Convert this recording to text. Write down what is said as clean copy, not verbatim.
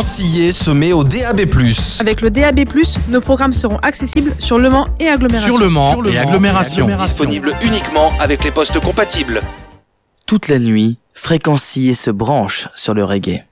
Fréquencillé se met au DAB+. Avec le DAB+, nos programmes seront accessibles sur Le Mans et agglomération. Sur Le Mans et agglomération. Disponible uniquement avec les postes compatibles. Toute la nuit, Fréquencillé se branche sur le reggae.